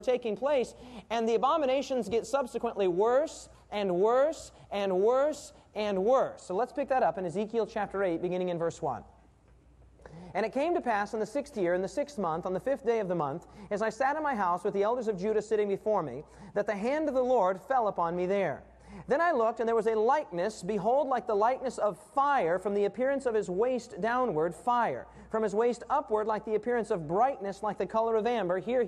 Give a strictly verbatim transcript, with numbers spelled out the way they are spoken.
taking place, and the abominations get subsequently worse and worse and worse and worse. So let's pick that up in Ezekiel chapter eight, beginning in verse one. And it came to pass in the sixth year, in the sixth month, on the fifth day of the month, as I sat in my house with the elders of Judah sitting before me, that the hand of the Lord fell upon me there. Then I looked, and there was a likeness, behold, like the likeness of fire, from the appearance of his waist downward, fire. From his waist upward, like the appearance of brightness, like the color of amber. Here